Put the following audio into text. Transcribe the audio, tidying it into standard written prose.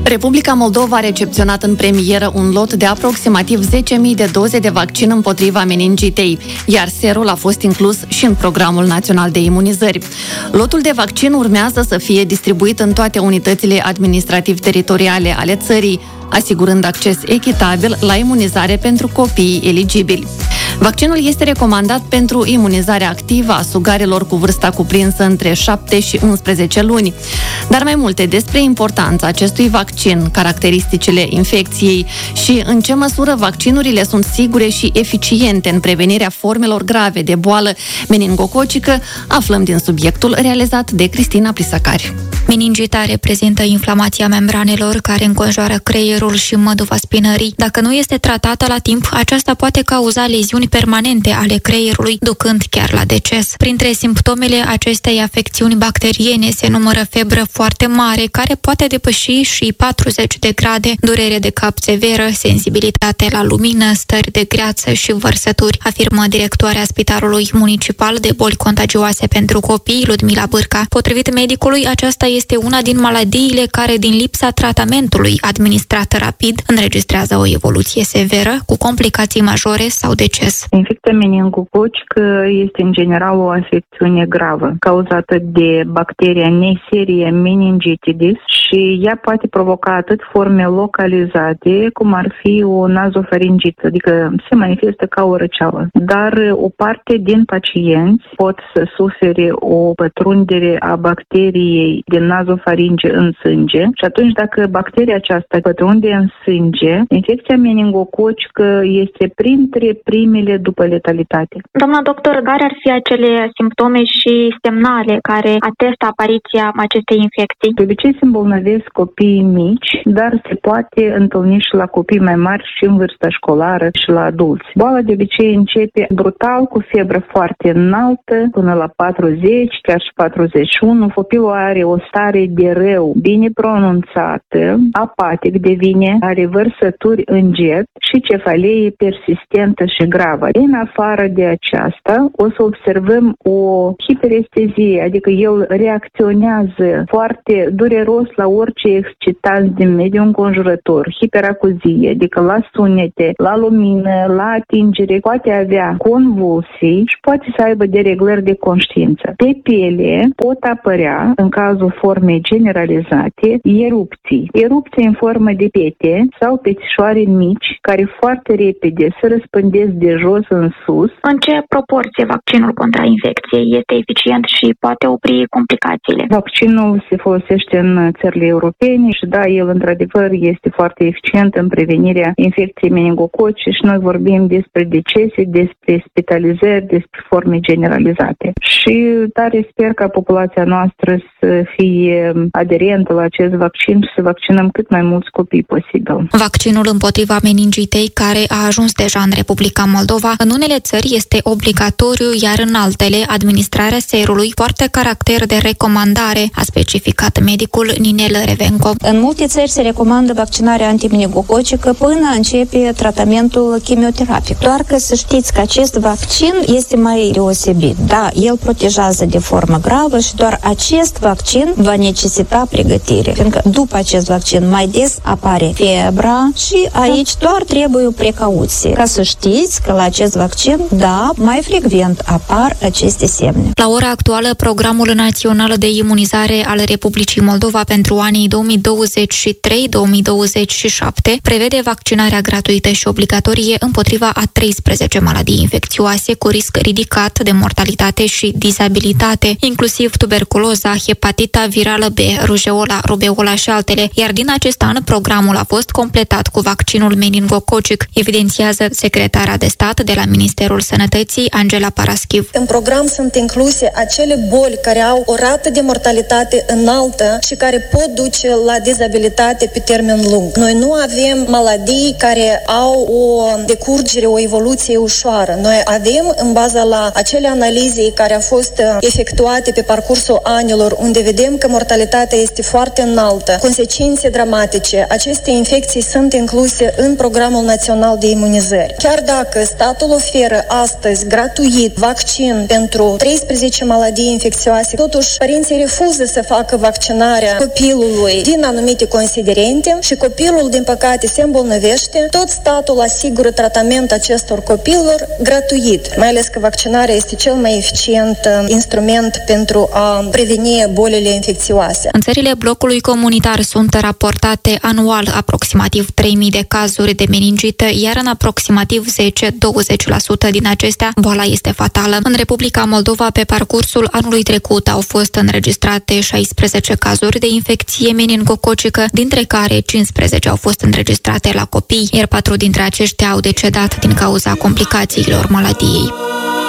Republica Moldova a recepționat în premieră un lot de aproximativ 10.000 de doze de vaccin împotriva meningitei, iar serul a fost inclus și în Programul Național de Imunizări. Lotul de vaccin urmează să fie distribuit în toate unitățile administrativ-teritoriale ale țării, asigurând acces echitabil la imunizare pentru copiii eligibili. Vaccinul este recomandat pentru imunizarea activă a sugarilor cu vârsta cuprinsă între 7 și 11 luni. Dar mai multe despre importanța acestui vaccin, caracteristicile infecției și în ce măsură vaccinurile sunt sigure și eficiente în prevenirea formelor grave de boală meningococică, aflăm din subiectul realizat de Cristina Plisacari. Meningita reprezintă inflamația membranelor care înconjoară creierul și măduva spinării. Dacă nu este tratată la timp, aceasta poate cauza leziuni permanente ale creierului, ducând chiar la deces. Printre simptomele acestei afecțiuni bacteriene se numără febră foarte mare, care poate depăși și 40 de grade, durere de cap severă, sensibilitate la lumină, stări de greață și vărsături, afirmă directoarea Spitalului Municipal de Boli Contagioase pentru Copii, Ludmila Bârca. Potrivit medicului, aceasta este una din maladiile care, din lipsa tratamentului administrat rapid, înregistrează o evoluție severă, cu complicații majore sau deces. Infecția meningococică este în general o afecțiune gravă, cauzată de bacteria Neisseria meningitidis și ea poate provoca atât forme localizate, cum ar fi o nazofaringită, adică se manifestă ca o răceală. Dar o parte din pacienți pot să sufere o pătrundere a bacteriei din nazofaringe în sânge și atunci dacă bacteria aceasta pătrunde în sânge, infecția meningococică este printre primele după letalitate. Doamna doctor, care ar fi acele simptome și semnale care atestă apariția acestei infecții? De obicei se îmbolnăvesc copiii mici, dar se poate întâlni și la copii mai mari și în vârsta școlară și la adulți. Boala de obicei începe brutal cu febră foarte înaltă, până la 40, chiar și 41. Copilul are o stare de rău bine pronunțată, apatic devine, are vărsături în jet și cefalie persistentă și gravă. În afară de aceasta, o să observăm o hiperestezie, adică el reacționează foarte dureros la orice excitant din mediul înconjurător, hiperacuzie, adică la sunete, la lumină, la atingere, poate avea convulsii și poate să aibă dereglări de conștiință. Pe piele pot apărea, în cazul formei generalizate, erupții. Erupții în formă de pete sau petișoare mici, care foarte repede se răspândesc de jos în sus. În ce proporție vaccinul contra infecției este eficient și poate opri complicațiile? Vaccinul se folosește în țările europene și da, el într-adevăr este foarte eficient în prevenirea infecției meningococe și noi vorbim despre decese, despre spitalizări, despre forme generalizate. Și tare sper ca populația noastră să fie aderentă la acest vaccin și să vaccinăm cât mai mulți copii posibil. Vaccinul împotriva meningitei, care a ajuns deja în Republica Moldova, în unele țări este obligatoriu, iar în altele administrarea serului poartă caracter de recomandare, a specificat medicul Ninel Revenco. În multe țări se recomandă vaccinarea antimeningococică până începe tratamentul chimioterapic. Doar că să știți că acest vaccin este mai deosebit. Da, el protejează de formă gravă și doar acest vaccin va necesita pregătire. Pentru că după acest vaccin mai des apare febra și aici doar trebuie o precauție. Ca să știți că la acest vaccin, da, mai frecvent apar aceste semne. La ora actuală, Programul Național de Imunizare al Republicii Moldova pentru anii 2023-2027 prevede vaccinarea gratuită și obligatorie împotriva a 13 maladii infecțioase cu risc ridicat de mortalitate și dizabilitate, inclusiv tuberculoza, hepatita virală B, rujeola, rubeola și altele, iar din acest an programul a fost completat cu vaccinul meningococic, evidențiază secretara de stat de la Ministerul Sănătății, Angela Paraschiv. În program sunt incluse acele boli care au o rată de mortalitate înaltă și care pot duce la dizabilitate pe termen lung. Noi nu avem maladii care au o decurgere, o evoluție ușoară. Noi avem, în baza la acele analize care au fost efectuate pe parcursul anilor, unde vedem că mortalitatea este foarte înaltă, consecințe dramatice, aceste infecții sunt incluse în Programul Național de Imunizări. Chiar dacă statul oferă astăzi gratuit vaccin pentru 13 maladii infecțioase, totuși părinții refuză să facă vaccinarea copilului copilului din anumite considerente și copilul, din păcate, se îmbolnăvește, tot statul asigură tratament acestor copilor gratuit, mai ales că vaccinarea este cel mai eficient instrument pentru a preveni bolile infecțioase. În țările blocului comunitar sunt raportate anual aproximativ 3.000 de cazuri de meningită, iar în aproximativ 10-20% din acestea boala este fatală. În Republica Moldova, pe parcursul anului trecut, au fost înregistrate 16 cazuri de infecție meningococică, dintre care 15 au fost înregistrate la copii, iar 4 dintre aceștia au decedat din cauza complicațiilor maladiei.